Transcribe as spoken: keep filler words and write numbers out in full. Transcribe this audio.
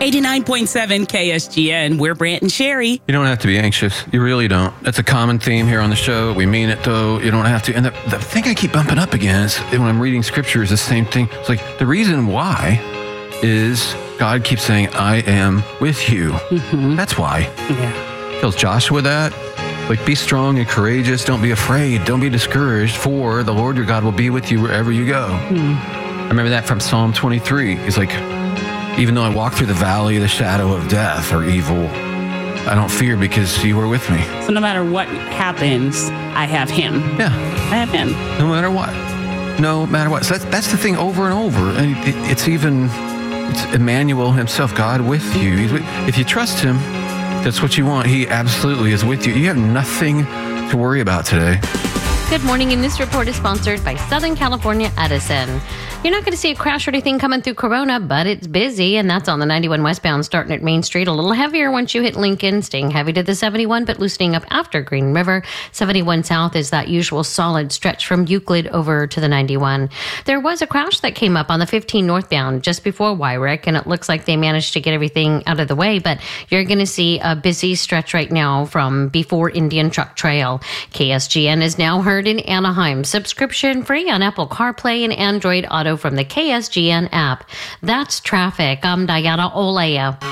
eighty-nine point seven K S G N. We're Brant and Sherry. You don't have to be anxious. You really don't. That's a common theme here on the show. We mean it, though. You don't have to. And the, the thing I keep bumping up against when I'm reading scripture is the same thing. It's like the reason why is God keeps saying, I am with you. Mm-hmm. That's why. Yeah. Tells Joshua that. Like, be strong and courageous. Don't be afraid. Don't be discouraged, for the Lord your God will be with you wherever you go. Mm. I remember that from Psalm twenty-three. He's like, even though I walk through the valley of the shadow of death or evil, I don't fear because you are with me. So no matter what happens, I have him. Yeah. I have him. No matter what. No matter what. So that's, that's the thing over and over. And it, it's even, it's Emmanuel himself, God with you. He's with, if you trust him, that's what you want. He absolutely is with you. You have nothing to worry about today. Good morning, and this report is sponsored by Southern California Edison. You're not going to see a crash or anything coming through Corona, but it's busy, and that's on the ninety-one westbound starting at Main Street. A little heavier once you hit Lincoln, staying heavy to the seventy-one, but loosening up after Green River. seventy-one south is that usual solid stretch from Euclid over to the ninety-one. There was a crash that came up on the fifteen northbound just before Wyrick, and it looks like they managed to get everything out of the way, but you're going to see a busy stretch right now from before Indian Truck Trail. K S G N is now heard in Anaheim, subscription free on Apple CarPlay and Android Auto from the K S G N app. That's traffic. I'm Diana Olea.